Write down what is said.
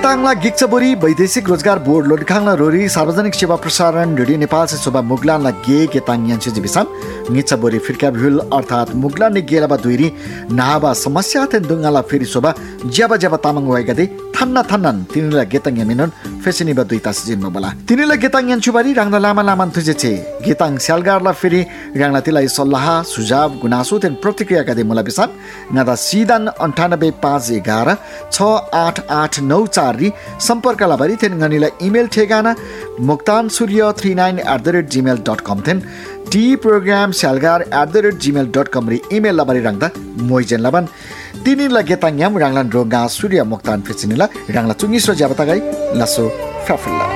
गेताङला गिक्चबोरी वैदेशिक रोजगार board लोडखाङला Rory सार्वजनिक सेवा प्रसारण रेडियो नेपाल से शोभा मुगलानला गेताङ यान्से जिबिसाम गिक्चबोरी फिरका भ्युल अर्थात मुगलान ने गेलाबा दुइरी नाबा समस्या थे दुंगाला फेरि शोभा ज्याबा तामाङ वाइगादे थान्नान तिनीला गेताङ यामिनन फेसिनिबा दुइता सिजिनमा बोला तिनीला गेताङ यान्चुबारी राङला लामान थुजेछे गेताङ स्यालगारला फेरि राङला तिलाई सल्लाह सुझाव गुनासो तेन प्रतिक्रिया गदे मुला बिसाम नादा सिदान 9851 68894 सम्पर्कला भरि थेन गनिला इमेल ठेगाना muktansurya39@gmail.com थेन tprogramsalgar@gmail.com ri email labari rangda moijen laban tinila getang yam ranglan ronga surya muktan fetsinila rangla chungisro jabata gai laso fafilla